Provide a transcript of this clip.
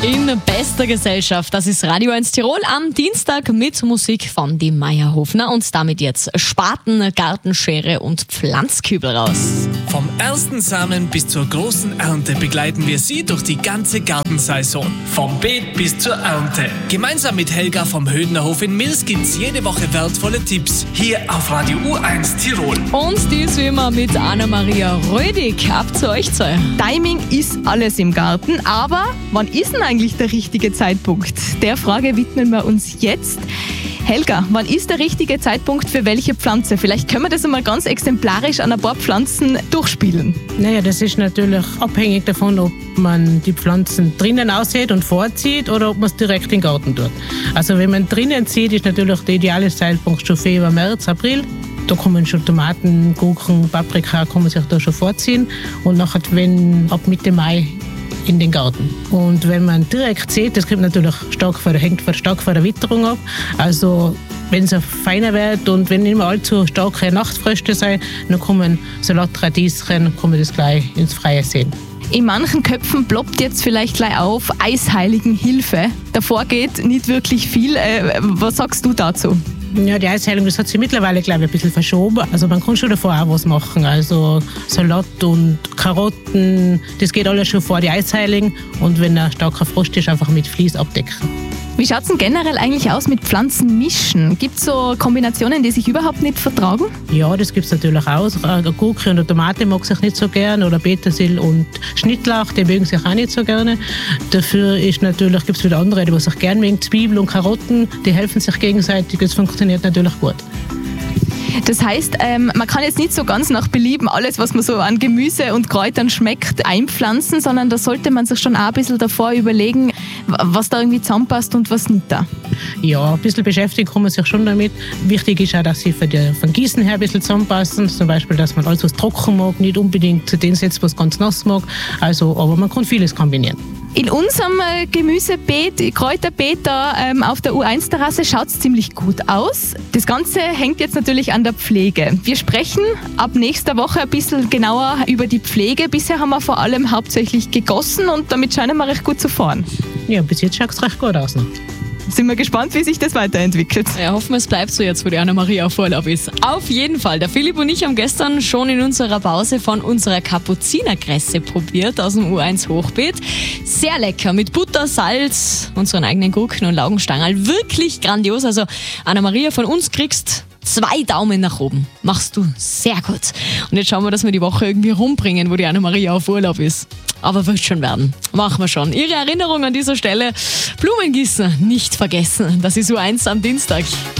In bester Gesellschaft, das ist Radio 1 Tirol am Dienstag mit Musik von die Meierhofner und damit jetzt Spaten, Gartenschere und Pflanzkübel raus. Vom ersten Samen bis zur großen Ernte begleiten wir Sie durch die ganze Gartensaison. Vom Beet bis zur Ernte. Gemeinsam mit Helga vom Hödnerhof in Mils gibt's jede Woche wertvolle Tipps hier auf Radio U1 Tirol. Und die ist wie immer mit Anna-Maria Rödig. Ab zu euch zwei. Timing ist alles im Garten, aber wann ist denn eigentlich der richtige Zeitpunkt? Der Frage widmen wir uns jetzt. Helga, wann ist der richtige Zeitpunkt für welche Pflanze? Vielleicht können wir das einmal ganz exemplarisch an ein paar Pflanzen durchspielen. Naja, das ist natürlich abhängig davon, ob man die Pflanzen drinnen aussät und vorzieht oder ob man es direkt in den Garten tut. Also wenn man drinnen zieht, ist natürlich der ideale Zeitpunkt schon Februar, März, April. Da kommen schon Tomaten, Gurken, Paprika, kann man sich da schon vorziehen. Und nachher, wenn ab Mitte Mai in den Garten. Und wenn man direkt sieht, das hängt natürlich stark von der Witterung ab. Also wenn es feiner wird und wenn nicht mehr allzu starke Nachtfröste sein, dann kommen Salatradieschen, kann man das gleich ins Freie sehen. In manchen Köpfen ploppt jetzt vielleicht gleich auf Eisheiligenhilfe. Davor geht nicht wirklich viel. Was sagst du dazu? Ja, die Eisheilung, das hat sich mittlerweile, glaube ich, ein bisschen verschoben. Also man kann schon davor auch was machen. Also Salat und Karotten, das geht alles schon vor die Eisheilung. Und wenn ein starker Frost ist, einfach mit Vlies abdecken. Wie schaut es denn generell eigentlich aus mit Pflanzenmischen? Gibt es so Kombinationen, die sich überhaupt nicht vertragen? Ja, das gibt es natürlich auch. Eine Gurke und eine Tomate mag sich nicht so gern oder Petersil und Schnittlauch, die mögen sich auch nicht so gerne. Dafür gibt es wieder andere, die sich gern mögen. Zwiebeln und Karotten, die helfen sich gegenseitig. Das funktioniert natürlich gut. Das heißt, man kann jetzt nicht so ganz nach Belieben alles, was man so an Gemüse und Kräutern schmeckt, einpflanzen, sondern da sollte man sich schon auch ein bisschen davor überlegen, was da irgendwie zusammenpasst und was nicht da. Ja, ein bisschen beschäftigen kann man sich schon damit. Wichtig ist auch, dass sie von Gießen her ein bisschen zusammenpassen. Zum Beispiel, dass man alles, was trocken mag, nicht unbedingt zu dem setzt, was ganz nass mag. Also, aber man kann vieles kombinieren. In unserem Gemüsebeet, Kräuterbeet da auf der U1-Terrasse schaut es ziemlich gut aus. Das Ganze hängt jetzt natürlich an der Pflege. Wir sprechen ab nächster Woche ein bisschen genauer über die Pflege. Bisher haben wir vor allem hauptsächlich gegossen und damit scheinen wir recht gut zu fahren. Ja, bis jetzt schaut es recht gut aus noch. Sind wir gespannt, wie sich das weiterentwickelt. Ja, hoffen wir, es bleibt so jetzt, wo die Anna-Maria auf Urlaub ist. Auf jeden Fall. Der Philipp und ich haben gestern schon in unserer Pause von unserer Kapuzinerkresse probiert aus dem U1 Hochbeet. Sehr lecker, mit Butter, Salz, unseren eigenen Gurken und Laugenstangerl. Wirklich grandios. Also Anna-Maria, von uns kriegst 2 Daumen nach oben. Machst du sehr gut. Und jetzt schauen wir, dass wir die Woche irgendwie rumbringen, wo die Anna-Maria auf Urlaub ist. Aber wird schon werden. Machen wir schon. Ihre Erinnerung an dieser Stelle: Blumengießen nicht vergessen. Das ist U1 am Dienstag.